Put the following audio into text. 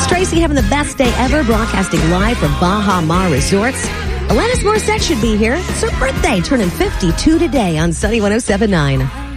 Tracy having the best day ever, broadcasting live from Baha Ma Resorts. Alanis Morissette should be here. It's her birthday, turning 52 today on Sunny 107.9.